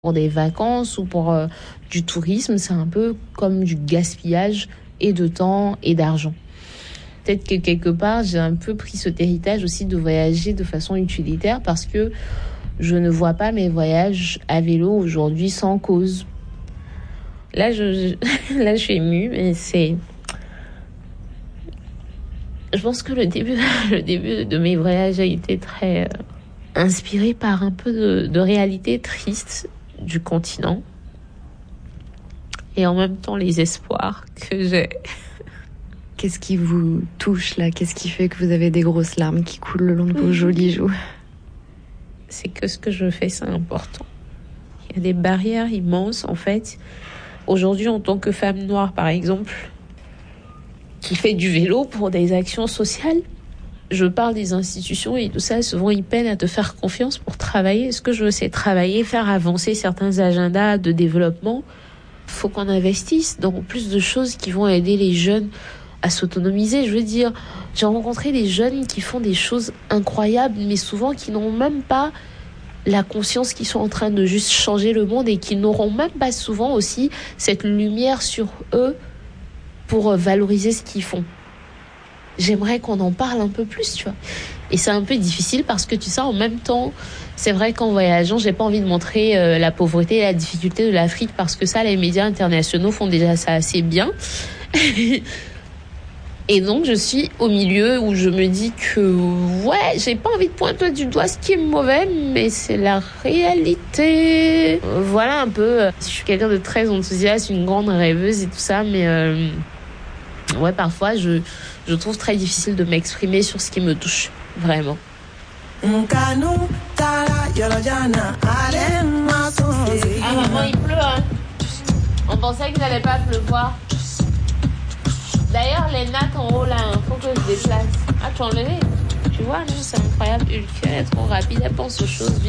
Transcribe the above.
Pour des vacances ou pour du tourisme, c'est un peu comme du gaspillage et de temps et d'argent. Peut-être que quelque part, j'ai un peu pris cet héritage aussi de voyager de façon utilitaire parce que je ne vois pas mes voyages à vélo aujourd'hui sans cause. Là, je suis émue, mais c'est... Je pense que le début de mes voyages a été très inspiré par un peu de réalité triste du continent et en même temps les espoirs que j'ai. Qu'est-ce qui vous touche là? Qu'est-ce qui fait que vous avez des grosses larmes qui coulent le long de vos jolies joues? C'est que ce que je fais, c'est important. Il y a des barrières immenses en fait. Aujourd'hui, en tant que femme noire par exemple, qui fait du vélo pour des actions sociales, je parle des institutions et tout ça, souvent ils peinent à te faire confiance pour travailler. Ce que je veux, c'est travailler, faire avancer certains agendas de développement. Faut qu'on investisse dans plus de choses qui vont aider les jeunes à s'autonomiser. Je veux dire, j'ai rencontré des jeunes qui font des choses incroyables, mais souvent qui n'ont même pas la conscience qu'ils sont en train de juste changer le monde et qui n'auront même pas souvent aussi cette lumière sur eux pour valoriser ce qu'ils font. J'aimerais qu'on en parle un peu plus, tu vois. Et c'est un peu difficile parce que, tu sais, en même temps, c'est vrai qu'en voyageant, j'ai pas envie de montrer la pauvreté et la difficulté de l'Afrique parce que ça, les médias internationaux font déjà ça assez bien. Et donc, je suis au milieu où je me dis que, ouais, j'ai pas envie de pointer du doigt ce qui est mauvais, mais c'est la réalité. Voilà un peu. Je suis quelqu'un de très enthousiaste, une grande rêveuse et tout ça, mais ouais, parfois, je trouve très difficile de m'exprimer sur ce qui me touche, vraiment. Ah maman, il pleut, hein. On pensait qu'il n'allait pas pleuvoir. D'ailleurs, les nattes en haut, là, faut que je déplace. Ah, tu as enlevé? Tu vois, c'est incroyable. Ulka, elle est trop rapide, elle pense aux choses vite.